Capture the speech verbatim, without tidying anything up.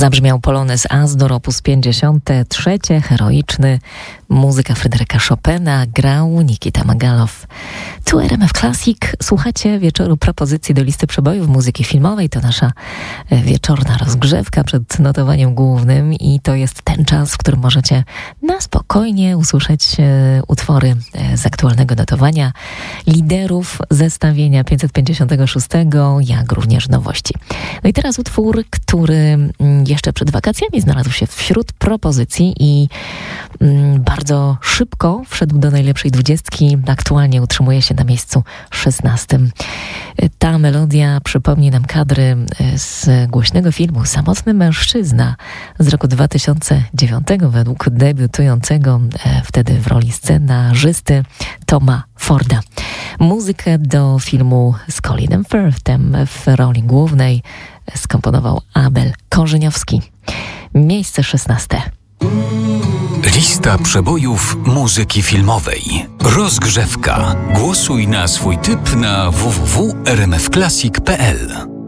Zabrzmiał polonez As-dur op. pięćdziesiąte trzy, heroiczny, muzyka Fryderyka Chopina, grał Nikita Magalow. Tu R M F Classic, słuchacie wieczoru propozycji do listy przebojów muzyki filmowej. To nasza wieczorna rozgrzewka przed notowaniem głównym i to jest ten czas, w którym możecie na spokojnie usłyszeć utwory z aktualnego notowania, liderów zestawienia pięćset pięćdziesiątego szóstego, jak również nowości. No i teraz utwór, który jeszcze przed wakacjami znalazł się wśród propozycji i mm, bardzo szybko wszedł do najlepszej dwudziestki. Aktualnie utrzymuje się na miejscu szesnastym. Ta melodia przypomni nam kadry z głośnego filmu Samotny mężczyzna z roku dwa tysiące dziewiątego według debiutującego wtedy w roli scenarzysty Toma Forda. Muzykę do filmu z Colinem Firthem w roli głównej skomponował Abel Korzeniowski. Miejsce szesnaste. Lista przebojów muzyki filmowej. Rozgrzewka. Głosuj na swój typ na w w w kropka r m f classic kropka p l.